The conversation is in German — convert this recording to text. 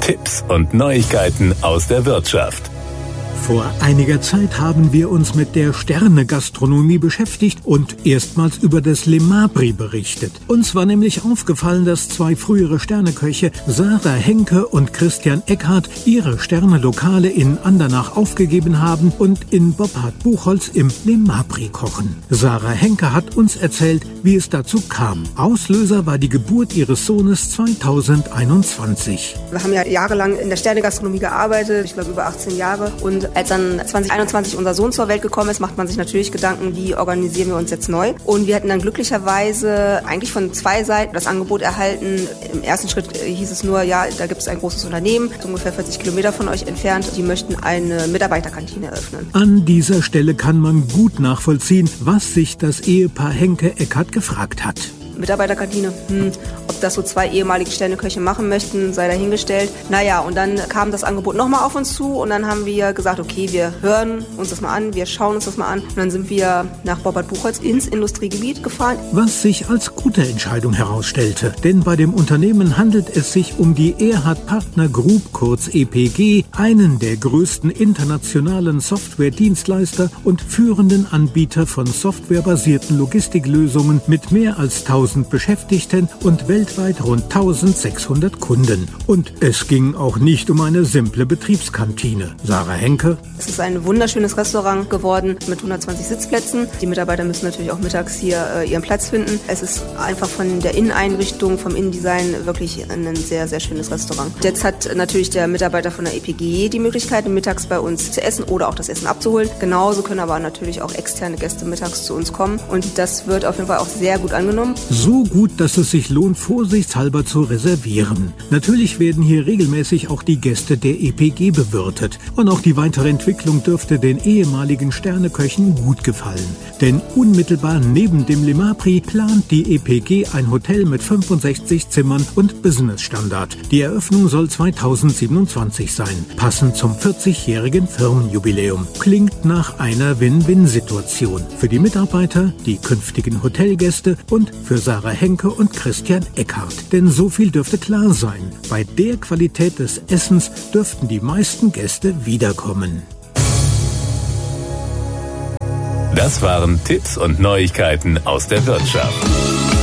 Tipps und Neuigkeiten aus der Wirtschaft. Vor einiger Zeit haben wir uns mit der Sterne-Gastronomie beschäftigt und erstmals über das Le Mapri berichtet. Uns war nämlich aufgefallen, dass zwei frühere Sterneköche, Sarah Henke und Christian Eckhardt, ihre Sterne-Lokale in Andernach aufgegeben haben und in Boppard-Buchholz im Le Mapri kochen. Sarah Henke hat uns erzählt, wie es dazu kam. Auslöser war die Geburt ihres Sohnes 2021. Wir haben ja jahrelang in der Sterne-Gastronomie gearbeitet, ich glaube über 18 Jahre. Und als dann 2021 unser Sohn zur Welt gekommen ist, macht man sich natürlich Gedanken, wie organisieren wir uns jetzt neu. Und wir hatten dann glücklicherweise eigentlich von zwei Seiten das Angebot erhalten. Im ersten Schritt hieß es nur, ja, da gibt es ein großes Unternehmen, ungefähr 40 Kilometer von euch entfernt, die möchten eine Mitarbeiterkantine eröffnen. An dieser Stelle kann man gut nachvollziehen, was sich das Ehepaar Henke-Eckhardt gefragt hat. Mitarbeiterkantine, ob das so zwei ehemalige Sterneköche machen möchten, sei dahingestellt. Naja, und dann kam das Angebot nochmal auf uns zu und dann haben wir gesagt, okay, wir hören uns das mal an, wir schauen uns das mal an. Und dann sind wir nach Boppard-Buchholz ins Industriegebiet gefahren. Was sich als gute Entscheidung herausstellte, denn bei dem Unternehmen handelt es sich um die Erhard Partner Group, kurz EPG, einen der größten internationalen Software-Dienstleister und führenden Anbieter von softwarebasierten Logistiklösungen mit mehr als 1000 Beschäftigten und weltweit rund 1600 Kunden. Und es ging auch nicht um eine simple Betriebskantine. Sarah Henke: Es ist ein wunderschönes Restaurant geworden mit 120 Sitzplätzen. Die Mitarbeiter müssen natürlich auch mittags hier ihren Platz finden. Es ist einfach von der Inneneinrichtung, vom Innendesign wirklich ein sehr, sehr schönes Restaurant. Jetzt hat natürlich der Mitarbeiter von der EPG die Möglichkeit, mittags bei uns zu essen oder auch das Essen abzuholen. Genauso können aber natürlich auch externe Gäste mittags zu uns kommen. Und das wird auf jeden Fall auch sehr gut angenommen. So gut, dass es sich lohnt, vorsichtshalber zu reservieren. Natürlich werden hier regelmäßig auch die Gäste der EPG bewirtet. Und auch die weitere Entwicklung dürfte den ehemaligen Sterneköchen gut gefallen. Denn unmittelbar neben dem Le Mapri plant die EPG ein Hotel mit 65 Zimmern und Business-Standard. Die Eröffnung soll 2027 sein, passend zum 40-jährigen Firmenjubiläum. Klingt nach einer Win-Win-Situation. Für die Mitarbeiter, die künftigen Hotelgäste und für Sarah Henke und Christian Eckhardt. Denn so viel dürfte klar sein: Bei der Qualität des Essens dürften die meisten Gäste wiederkommen. Das waren Tipps und Neuigkeiten aus der Wirtschaft.